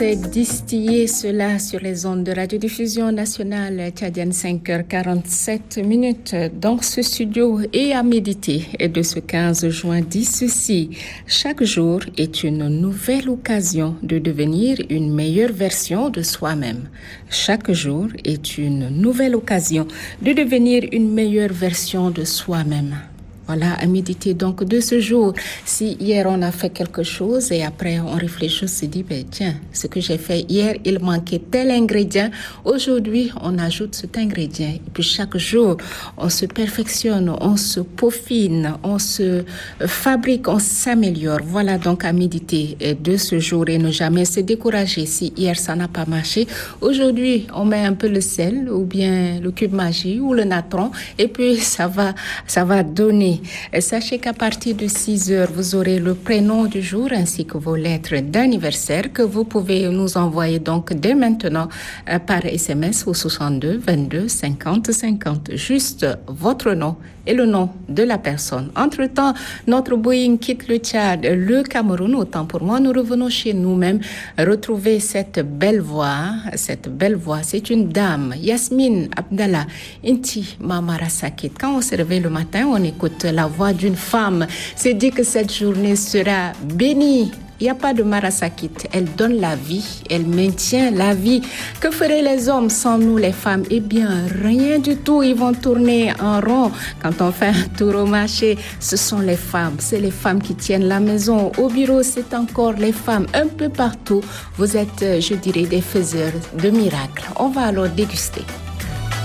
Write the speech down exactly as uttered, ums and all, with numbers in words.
Distiller cela sur les ondes de radiodiffusion nationale tchadienne, cinq heures quarante-sept minutes dans ce studio et à méditer. Et de ce quinze juin dit ceci: chaque jour est une nouvelle occasion de devenir une meilleure version de soi-même. Chaque jour est une nouvelle occasion de devenir une meilleure version de soi-même. Voilà, à méditer donc de ce jour. Si hier on a fait quelque chose et après on réfléchit, on se dit, ben tiens, ce que j'ai fait hier, il manquait tel ingrédient. Aujourd'hui, on ajoute cet ingrédient. Et puis chaque jour, on se perfectionne, on se peaufine, on se fabrique, on s'améliore. Voilà donc à méditer de ce jour et ne jamais se décourager. Si hier ça n'a pas marché, aujourd'hui on met un peu le sel ou bien le cube magie ou le natron et puis ça va, ça va donner. Sachez qu'à partir de six heures, vous aurez le prénom du jour ainsi que vos lettres d'anniversaire que vous pouvez nous envoyer donc dès maintenant par S M S au soixante-deux vingt-deux cinquante cinquante. Juste votre nom et le nom de la personne. Entre-temps, notre Boeing quitte le Tchad, le Cameroun. Autant pour moi, nous revenons chez nous-mêmes retrouver cette belle voix. Cette belle voix, c'est une dame, Yasmine Abdallah Inti Mamara Sakit. Quand on se réveille le matin, on écoute la voix d'une femme. C'est dit que cette journée sera bénie. Il n'y a pas de marasakit. Elle donne la vie, elle maintient la vie. Que feraient les hommes sans nous, les femmes? Eh bien, rien du tout. Ils vont tourner en rond. Quand on fait un tour au marché, ce sont les femmes. C'est les femmes qui tiennent la maison. Au bureau, c'est encore les femmes. Un peu partout, vous êtes, je dirais, des faiseurs de miracles. On va alors déguster.